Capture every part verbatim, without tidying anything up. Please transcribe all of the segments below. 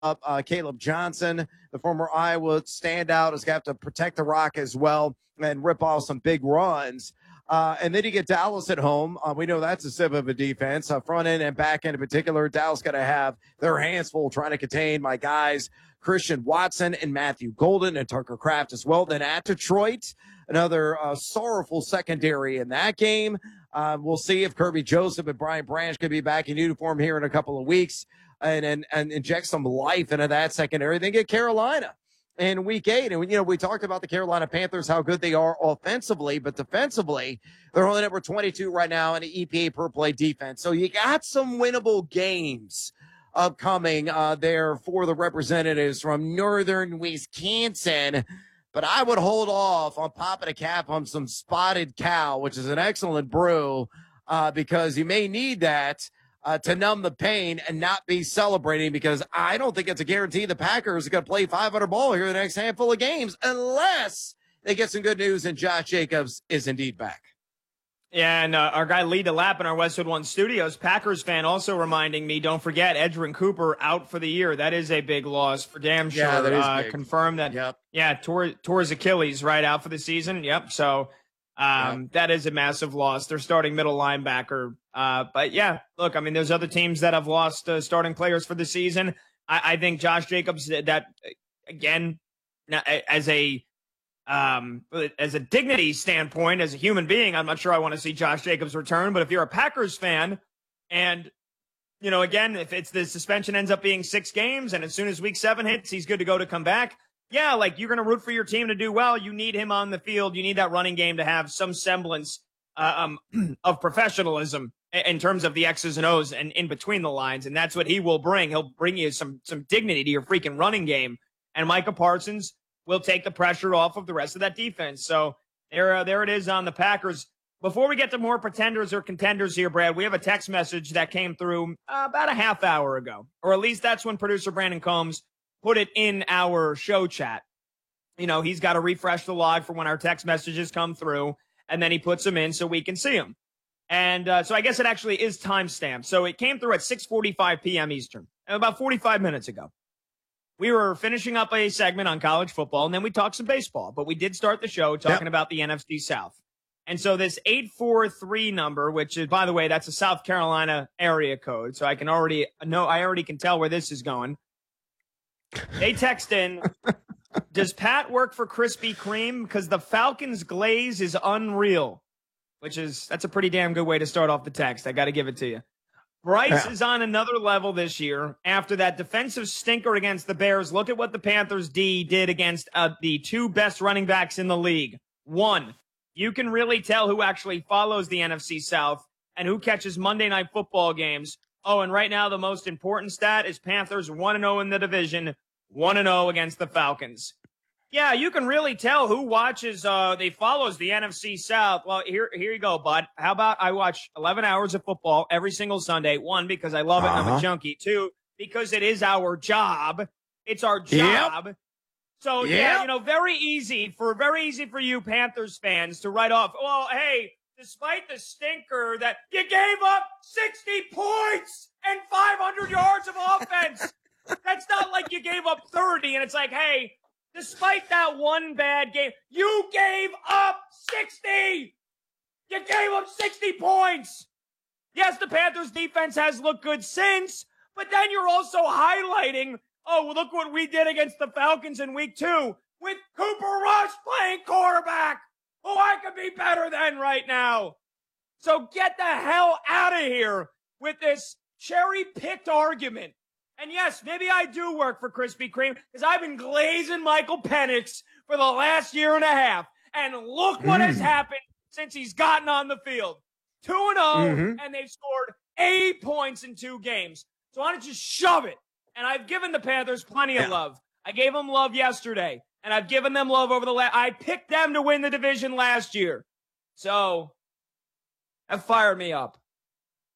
Uh, Caleb Johnson, the former Iowa standout, is going to have to protect the rock as well and rip off some big runs. Uh, and then you get Dallas at home. Uh, we know that's a sip of a defense. Uh, front end and back end in particular, Dallas got to have their hands full trying to contain my guys, Christian Watson and Matthew Golden and Tucker Kraft as well. Then at Detroit, another uh, sorrowful secondary in that game. Uh, we'll see if Kirby Joseph and Brian Branch could be back in uniform here in a couple of weeks and, and, and inject some life into that secondary. Then get Carolina in week eight. And, you know, we talked about the Carolina Panthers, how good they are offensively, but defensively, they're only number twenty-two right now in the E P A per play defense. So you got some winnable games upcoming uh, there for the representatives from northern Wisconsin. But I would hold off on popping a cap on some Spotted Cow, which is an excellent brew, uh, because you may need that uh, to numb the pain and not be celebrating, because I don't think it's a guarantee the Packers are going to play five hundred ball here in the next handful of games unless they get some good news and Josh Jacobs is indeed back. Yeah, and uh, our guy Lee DeLapp in our Westwood One Studios, Packers fan, also reminding me, don't forget, Edgerrin Cooper out for the year. That is a big loss for damn sure. Yeah, that is uh, big. Confirmed that, yep. yeah, tore, tore his Achilles right out for the season. Yep, so um, yep. that is a massive loss. They're starting middle linebacker. Uh, but, yeah, look, I mean, there's other teams that have lost uh, starting players for the season. I, I think Josh Jacobs, that, again, as a Um, as a dignity standpoint, as a human being, I'm not sure I want to see Josh Jacobs return. But if you're a Packers fan and, you know, again, if it's the suspension ends up being six games and as soon as week seven hits, he's good to go to come back. Yeah, like you're going to root for your team to do well. You need him on the field. You need that running game to have some semblance uh, um, of professionalism in terms of the X's and O's and in between the lines. And that's what he will bring. He'll bring you some, some dignity to your freaking running game. And Micah Parsons will take the pressure off of the rest of that defense. So there, uh, there it is on the Packers. Before we get to more pretenders or contenders here, Brad, we have a text message that came through uh, about a half hour ago, or at least that's when producer Brandon Combs put it in our show chat. You know, he's got to refresh the log for when our text messages come through, and then he puts them in so we can see them. And uh, so I guess it actually is timestamped. So it came through at six forty-five p.m. Eastern, about forty-five minutes ago. We were finishing up a segment on college football, and then we talked some baseball. But we did start the show talking yep. about the N F C South. And so this eight four three number, which is, by the way, that's a South Carolina area code. So I can already know, I already can tell where this is going. They text in, does Pat work for Krispy Kreme? Because the Falcons glaze is unreal, which is, that's a pretty damn good way to start off the text. I got to give it to you. Bryce yeah. is on another level this year. After that defensive stinker against the Bears, look at what the Panthers D did against uh, the two best running backs in the league. One, you can really tell who actually follows the N F C South and who catches Monday Night Football games. Oh, and right now the most important stat is Panthers one and oh in the division, one and oh against the Falcons. Yeah, you can really tell who watches, uh, they follows the N F C South. Well, here, here you go, bud. How about I watch eleven hours of football every single Sunday? One, because I love it. Uh-huh. I'm a junkie. Two, because it is our job. It's our job. Yep. So, yep. yeah, you know, very easy for, very easy for you Panthers fans to write off. Well, hey, despite the stinker that you gave up sixty points and five hundred yards of offense. That's not like you gave up thirty and it's like, hey, despite that one bad game, you gave up sixty! You gave up sixty points! Yes, the Panthers defense has looked good since, but then you're also highlighting, oh, well, look what we did against the Falcons in week two with Cooper Rush playing quarterback. Oh, I could be better than right now. So get the hell out of here with this cherry-picked argument. And yes, maybe I do work for Krispy Kreme because I've been glazing Michael Penix for the last year and a half. And look what mm. has happened since he's gotten on the field. two and oh, mm-hmm. and they've scored eight points in two games. So why don't you shove it? And I've given the Panthers plenty of yeah. love. I gave them love yesterday, and I've given them love over the last. I picked them to win the division last year. So that fired me up.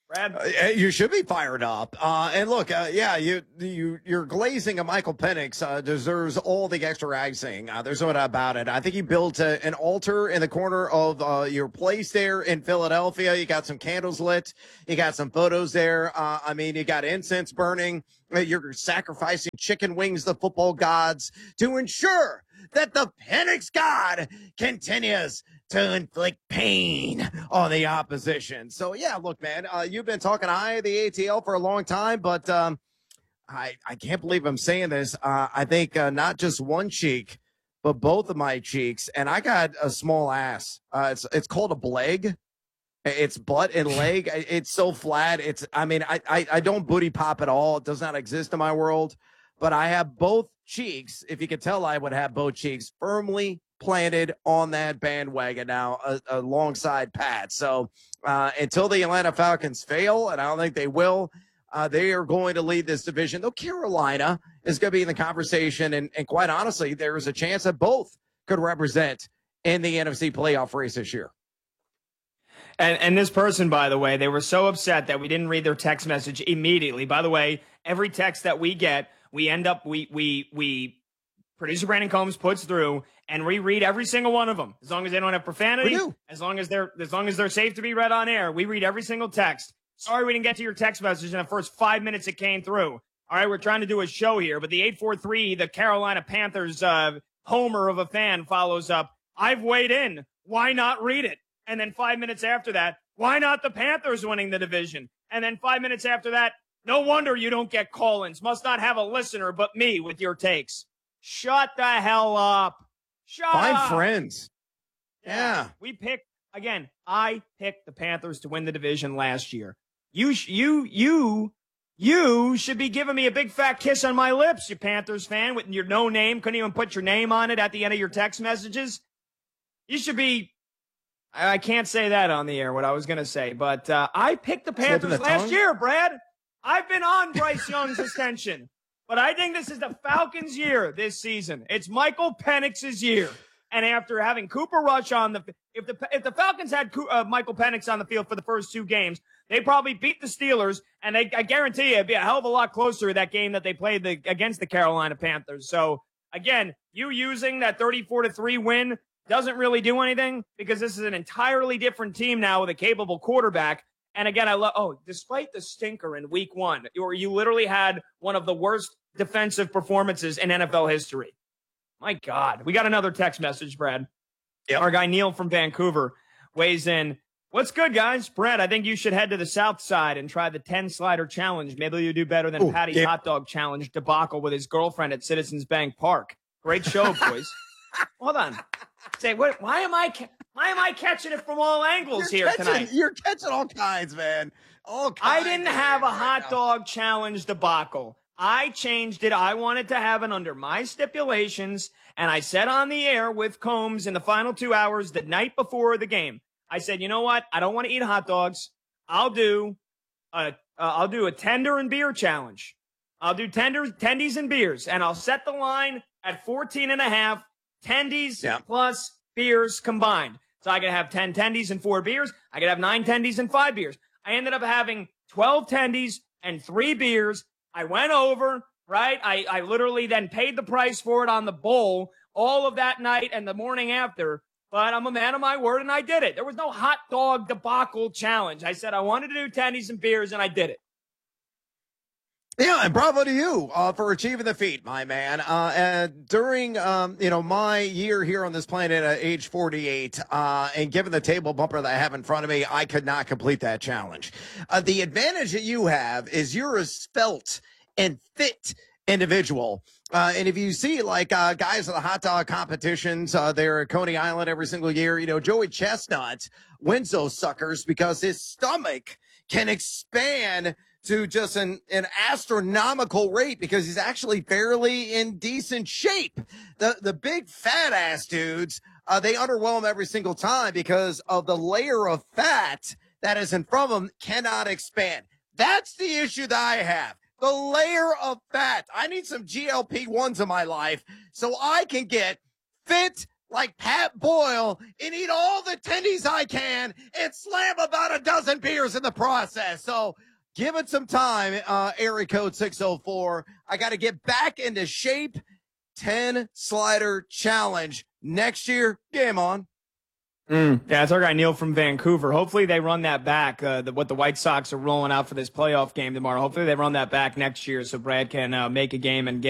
Brad? Uh, you should be fired up. Uh, and look, uh, yeah, you, you, your glazing of Michael Penix uh, deserves all the extra icing. Uh, there's no doubt about it. I think you built a, an altar in the corner of uh, your place there in Philadelphia. You got some candles lit. You got some photos there. Uh, I mean, you got incense burning. You're sacrificing chicken wings to football gods to ensure that the Penix God continues to inflict pain on the opposition. So, yeah, look, man, uh, you've been talking high of the A T L for a long time, but um, I, I can't believe I'm saying this. Uh, I think uh, not just one cheek, but both of my cheeks, and I got a small ass. Uh, it's it's called a bleg. It's butt and leg. It's so flat. It's, I mean, I, I, I don't booty pop at all. It does not exist in my world, but I have both cheeks. If you could tell, I would have both cheeks firmly planted on that bandwagon now uh, alongside Pat. So uh, until the Atlanta Falcons fail, and I don't think they will, uh, they are going to lead this division. Though Carolina is going to be in the conversation. And, and quite honestly, there is a chance that both could represent in the N F C playoff race this year. And, and this person, by the way, they were so upset that we didn't read their text message immediately. By the way, every text that we get, we end up, we, we, we, producer Brandon Combs puts through and reread every single one of them. As long as they don't have profanity, as long as they're, as long as they're safe to be read on air, we read every single text. Sorry we didn't get to your text message in the first five minutes it came through. All right, we're trying to do a show here, but the eight four three, the Carolina Panthers uh, homer of a fan follows up. I've weighed in. Why not read it? And then five minutes after that, why not the Panthers winning the division? And then five minutes after that, no wonder you don't get call-ins. Must not have a listener but me with your takes. Shut the hell up. Shut Find up. friends. Yeah. yeah. We picked, again, I picked the Panthers to win the division last year. You, sh- you, you, you should be giving me a big fat kiss on my lips, you Panthers fan, with your no name. Couldn't even put your name on it at the end of your text messages. You should be... I can't say that on the air, what I was going to say, but uh, I picked the Panthers the last tongue? year, Brad. I've been on Bryce Young's ascension, but I think this is the Falcons' year this season. It's Michael Penix's year. And after having Cooper Rush on the – if the if the Falcons had uh, Michael Penix on the field for the first two games, they probably beat the Steelers, and they, I guarantee you it'd be a hell of a lot closer to that game that they played the, against the Carolina Panthers. So, again, you using that thirty-four to three win – doesn't really do anything because this is an entirely different team now with a capable quarterback. And again, I love, oh, despite the stinker in week one, where you literally had one of the worst defensive performances in N F L history. My God, we got another text message, Brad. Yep. Our guy Neil from Vancouver weighs in. What's good, guys? Brad, I think you should head to the South Side and try the ten slider challenge. Maybe you do better than Ooh, Patty's yeah. hot dog challenge debacle with his girlfriend at Citizens Bank Park. Great show, boys. Hold on. Say what? Why am I? Ca- why am I catching it from all angles you're here catching, tonight? You're catching all kinds, man. All kinds. I didn't have a hot right dog challenge debacle. I changed it. I wanted to have it under my stipulations, and I said on the air with Combs in the final two hours the night before the game. I said, you know what? I don't want to eat hot dogs. I'll do a uh, I'll do a tender and beer challenge. I'll do tenders, tendies and beers, and I'll set the line at fourteen and a half. Tendies yeah. plus beers combined. So I could have ten tendies and four beers. I could have nine tendies and five beers. I ended up having twelve tendies and three beers. I went over, right? I, I literally then paid the price for it on the bowl all of that night and the morning after. But I'm a man of my word, and I did it. There was no hot dog debacle challenge. I said I wanted to do tendies and beers, and I did it. Yeah, and bravo to you uh, for achieving the feat, my man. Uh, and during, um, you know, my year here on this planet at age forty-eight, uh, and given the table bumper that I have in front of me, I could not complete that challenge. Uh, the advantage that you have is you're a svelte and fit individual. Uh, and if you see like uh, guys at the hot dog competitions, uh, there at Coney Island every single year, you know, Joey Chestnut wins those suckers because his stomach can expand to just an, an astronomical rate because he's actually fairly in decent shape. The the big fat ass dudes, uh, they underwhelm every single time because of the layer of fat that is in front of them cannot expand. That's the issue that I have. The layer of fat. I need some G L P ones in my life so I can get fit, like Pat Boyle and eat all the tendies I can and slam about a dozen beers in the process. So give it some time, uh, area code six oh four. I got to get back into shape. ten slider challenge next year. Game on. Mm, yeah, it's our guy Neil from Vancouver. Hopefully they run that back, uh, the, what the White Sox are rolling out for this playoff game tomorrow. Hopefully they run that back next year so Brad can uh, make a game and get